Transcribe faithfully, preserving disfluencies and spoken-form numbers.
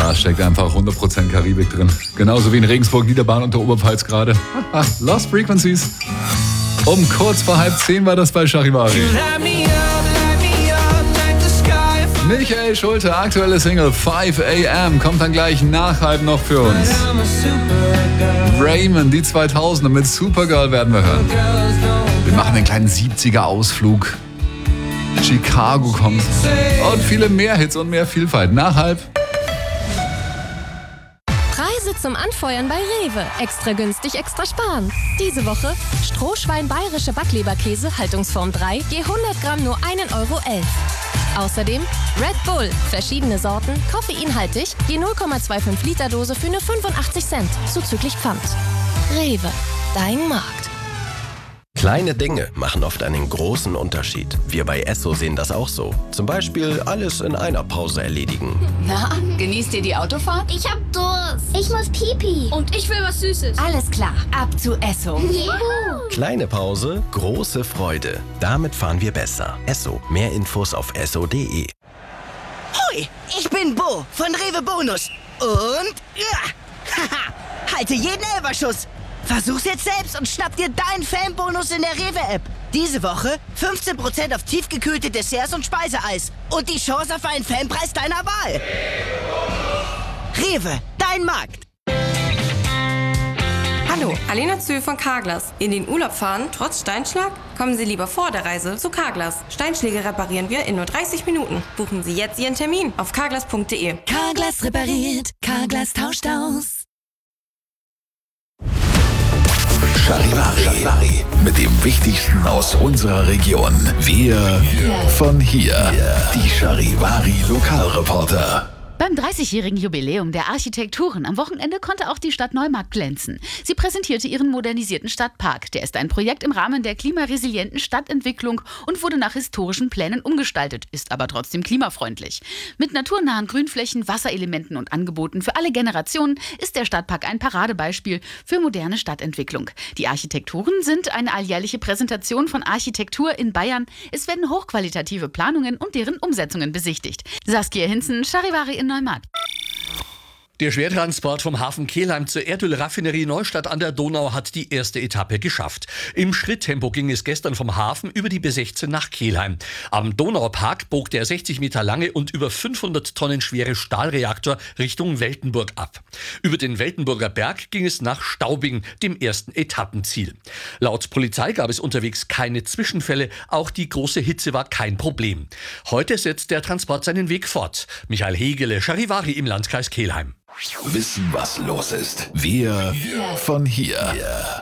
Da steckt einfach hundert Prozent Karibik drin. Genauso wie in Regensburg, Niederbayern und der Oberpfalz gerade. Lost Frequencies. Um kurz vor halb zehn war das bei Charivari. Michael Schulte, aktuelle Single five a m, kommt dann gleich nach halb noch für uns. Raymond, die zweitausender mit Supergirl werden wir hören. Wir machen einen kleinen siebziger-Ausflug. Chicago kommt. Und viele mehr Hits und mehr Vielfalt. Nach halb. Preise zum Anfeuern bei Rewe. Extra günstig, extra sparen. Diese Woche Strohschwein bayerische Backleberkäse, Haltungsform drei, je hundert Gramm nur ein Euro elf. Außerdem Red Bull, verschiedene Sorten, koffeinhaltig, je null Komma fünfundzwanzig Liter Dose für nur fünfundachtzig Cent, zuzüglich Pfand. Rewe, dein Markt. Kleine Dinge machen oft einen großen Unterschied. Wir bei Esso sehen das auch so. Zum Beispiel alles in einer Pause erledigen. Na, genießt ihr die Autofahrt? Ich hab Durst. Ich muss Pipi. Und ich will was Süßes. Alles klar, ab zu Esso. Juhu. Kleine Pause, große Freude. Damit fahren wir besser. Esso. Mehr Infos auf esso punkt de. Hoi, ich bin Bo von Rewe Bonus. Und... Ja, haha, halte jeden Elferschuss. Versuch's jetzt selbst und schnapp dir deinen Fanbonus in der Rewe-App. Diese Woche fünfzehn Prozent auf tiefgekühlte Desserts und Speiseeis. Und die Chance auf einen Fanpreis deiner Wahl. Rewe, dein Markt. Hallo, Alena Zöhl von Carglass. In den Urlaub fahren, trotz Steinschlag? Kommen Sie lieber vor der Reise zu Carglass. Steinschläge reparieren wir in nur dreißig Minuten. Buchen Sie jetzt Ihren Termin auf carglass punkt de. Carglass repariert, Carglass tauscht aus. Charivari. Mit dem Wichtigsten aus unserer Region. Wir von hier. Die Charivari Lokalreporter. Beim dreißigjährigen Jubiläum der Architekturen am Wochenende konnte auch die Stadt Neumarkt glänzen. Sie präsentierte ihren modernisierten Stadtpark. Der ist ein Projekt im Rahmen der klimaresilienten Stadtentwicklung und wurde nach historischen Plänen umgestaltet, ist aber trotzdem klimafreundlich. Mit naturnahen Grünflächen, Wasserelementen und Angeboten für alle Generationen ist der Stadtpark ein Paradebeispiel für moderne Stadtentwicklung. Die Architekturen sind eine alljährliche Präsentation von Architektur in Bayern. Es werden hochqualitative Planungen und deren Umsetzungen besichtigt. Saskia Hinzen, Charivari in Neumarkt. Der Schwertransport vom Hafen Kelheim zur Erdölraffinerie Neustadt an der Donau hat die erste Etappe geschafft. Im Schritttempo ging es gestern vom Hafen über die B sechzehn nach Kelheim. Am Donaupark bog der sechzig Meter lange und über fünfhundert Tonnen schwere Stahlreaktor Richtung Weltenburg ab. Über den Weltenburger Berg ging es nach Staubing, dem ersten Etappenziel. Laut Polizei gab es unterwegs keine Zwischenfälle, auch die große Hitze war kein Problem. Heute setzt der Transport seinen Weg fort. Michael Hegele, Charivari im Landkreis Kelheim. Wissen, was los ist. Wir von hier.